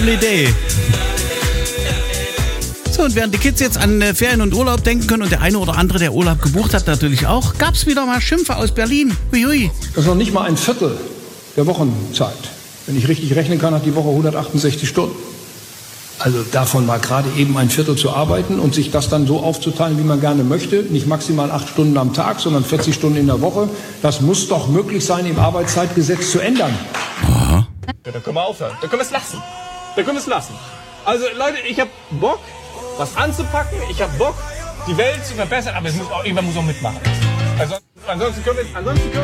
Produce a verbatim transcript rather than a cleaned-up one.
Idee. So, und während die Kids jetzt an äh, Ferien und Urlaub denken können und der eine oder andere, der Urlaub gebucht hat, natürlich auch, gab es wieder mal Schimpfe aus Berlin. Uiui. Das ist noch nicht mal ein Viertel der Wochenzeit. Wenn ich richtig rechnen kann, hat die Woche hundertachtundsechzig Stunden. Also davon mal gerade eben ein Viertel zu arbeiten und sich das dann so aufzuteilen, wie man gerne möchte. Nicht maximal acht Stunden am Tag, sondern vierzig Stunden in der Woche. Das muss doch möglich sein, im Arbeitszeitgesetz zu ändern. Aha. Ja, dann können wir aufhören. Dann können wir es lassen. Dann können wir es lassen. Also Leute, ich habe Bock, was anzupacken. Ich habe Bock, die Welt zu verbessern. Aber es muss auch, irgendwann muss auch mitmachen. Also, ansonsten können wir, ansonsten können wir